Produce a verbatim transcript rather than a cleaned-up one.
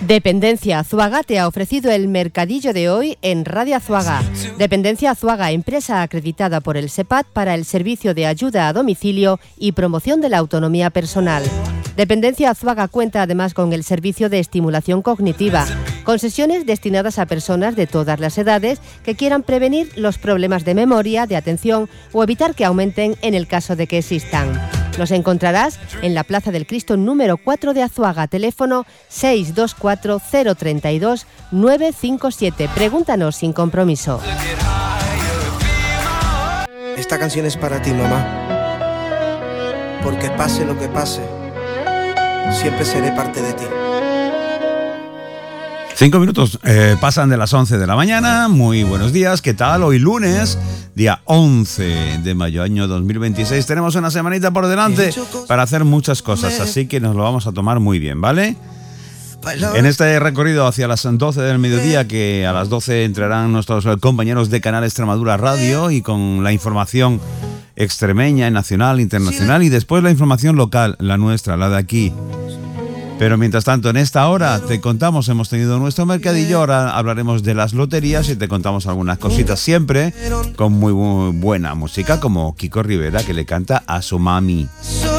Dependencia Azuaga te ha ofrecido el mercadillo de hoy en Radio Azuaga. Dependencia Azuaga, empresa acreditada por el SEPAD para el servicio de ayuda a domicilio y promoción de la autonomía personal. Dependencia Azuaga cuenta además con el servicio de estimulación cognitiva, con sesiones destinadas a personas de todas las edades que quieran prevenir los problemas de memoria, de atención o evitar que aumenten en el caso de que existan. Nos encontrarás en la Plaza del Cristo número cuatro de Azuaga, teléfono seis dos cuatro cero tres dos nueve cinco siete. Pregúntanos sin compromiso. Esta canción es para ti, mamá, porque pase lo que pase, siempre seré parte de ti. Cinco minutos eh, pasan de las once de la mañana. Muy buenos días, ¿qué tal? Hoy lunes, día once de mayo, año dos mil veintiséis. Tenemos una semanita por delante para hacer muchas cosas, así que nos lo vamos a tomar muy bien, ¿vale? En este recorrido hacia las doce del mediodía, que a las doce entrarán nuestros compañeros de Canal Extremadura Radio y con la información extremeña, nacional, internacional, y después la información local, la nuestra, la de aquí. Pero mientras tanto, en esta hora te contamos, hemos tenido nuestro mercadillo, ahora hablaremos de las loterías y te contamos algunas cositas, siempre con muy, muy buena música, como Kiko Rivera, que le canta a su mami.